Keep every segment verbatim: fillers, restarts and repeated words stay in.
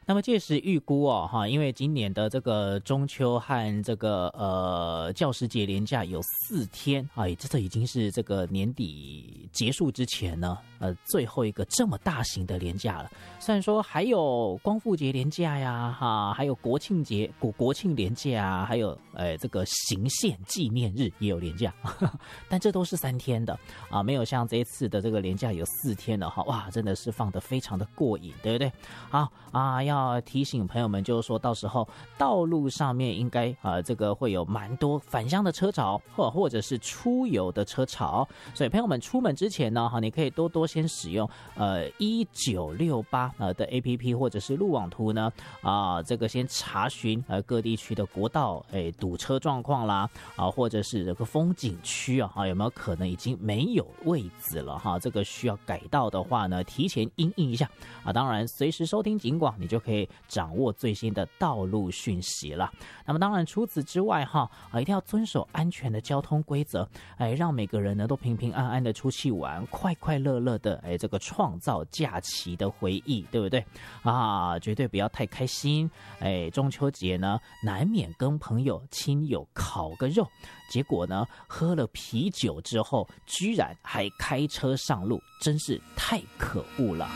那么届时预估哦，哈，因为今年的这个中秋和这个呃教师节连假有四天啊，这这已经是这个年底结束之前呢，呃，最后一个这么大型的连假了。虽然说还有光复节连假呀，哈，还有国庆节国国庆连假啊，还有呃这个行宪纪念日也有连假，呵呵，但这都是三天的啊，没有像这一次的这个连假有四天的哈，哇，真的是放得非常的过瘾，对不对？好啊，要要提醒朋友们，就是说到时候道路上面应该啊、呃，这个会有蛮多返乡的车潮，或或者是出游的车潮，所以朋友们出门之前呢，哈，你可以多多先使用呃一九六八呃的 A P P 或者是路网图呢啊、呃，这个先查询呃各地区的国道哎堵车状况啦啊，或者是这个风景区啊，有没有可能已经没有位置了哈？这个需要改道的话呢，提前因应一下啊，当然随时收听警广，你就可以。可以掌握最新的道路讯息了。那么当然除此之外哈啊，一定要遵守安全的交通规则，哎，让每个人呢都平平安安的出去玩，快快乐乐的哎，这个创造假期的回忆，对不对啊？绝对不要太开心。哎，中秋节呢，难免跟朋友亲友烤个肉，结果呢，喝了啤酒之后，居然还开车上路，真是太可恶了。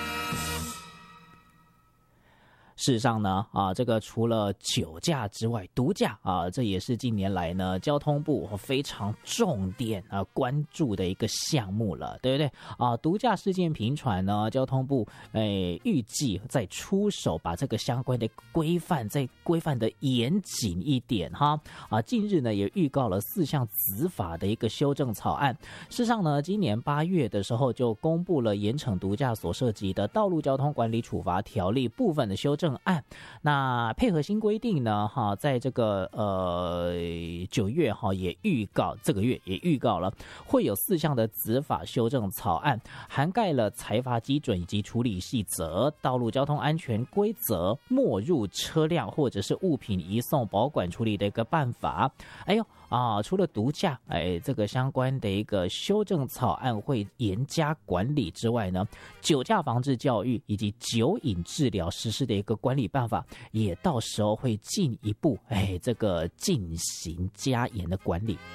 事实上呢，啊，这个除了酒驾之外，毒驾啊，这也是近年来呢交通部非常重点啊关注的一个项目了，对不对？啊，毒驾事件频传呢，交通部诶预计再出手把这个相关的规范再规范的严谨一点哈。啊，近日呢也预告了四项子法的一个修正草案。事实上呢，今年八月的时候就公布了严惩毒驾所涉及的道路交通管理处罚条例部分的修正案，那配合新规定呢，哈，在这个呃九月哈也预告，这个月也预告了会有四项的子法修正草案，涵盖了裁罚基准以及处理细则、道路交通安全规则、没入车辆或者是物品移送保管处理的一个办法。哎呦啊，除了毒驾，哎，这个相关的一个修正草案会严加管理之外呢，酒驾防治教育以及酒瘾治疗实施的一个管理办法，也到时候会进一步哎，这个进行加严的管理。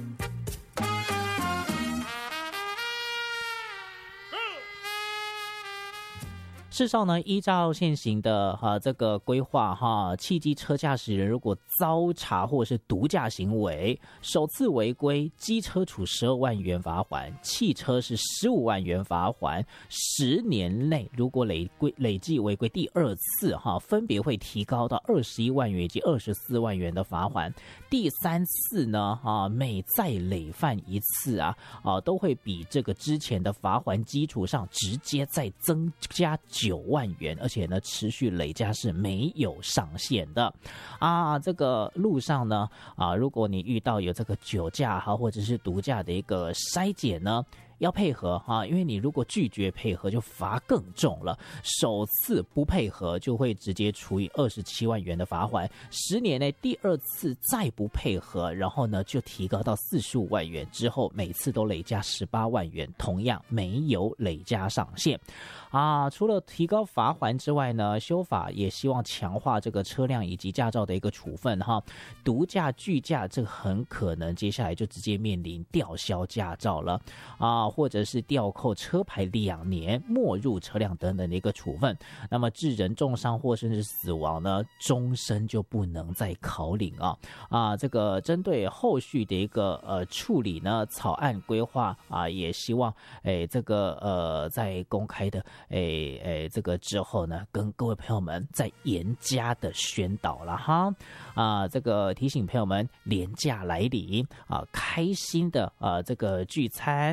事实上呢，依照现行的哈、啊、这个规划哈，汽机车驾驶人如果遭查或是毒驾行为，首次违规，机车处十二万元罚锾，汽车是十五万元罚锾。十年内如果累规累计违规第二次哈，分别会提高到二十一万元以及二十四万元的罚锾。第三次呢啊，每再累犯一次啊啊，都会比这个之前的罚锾基础上直接再增加九万元，而且呢，持续累加是没有上限的啊。这个路上呢啊，如果你遇到有这个酒驾哈或者是毒驾的一个筛检呢，要配合啊，因为你如果拒绝配合，就罚更重了。首次不配合就会直接处以二十七万元的罚锾，十年内第二次再不配合，然后呢就提高到四十五万元，之后每次都累加十八万元，同样没有累加上限啊。除了提高罚锾之外呢，修法也希望强化这个车辆以及驾照的一个处分哈。毒驾拒驾这个很可能接下来就直接面临吊销驾照了啊。或者是吊扣车牌两年、没入车辆等等的一个处分，那么致人重伤或甚至死亡呢，终身就不能再考领啊啊！这个针对后续的一个呃处理呢，草案规划啊，也希望诶这个呃在公开的诶诶这个之后呢，跟各位朋友们再严加的宣导了哈啊！这个提醒朋友们，连假来临啊，开心的啊这个聚餐。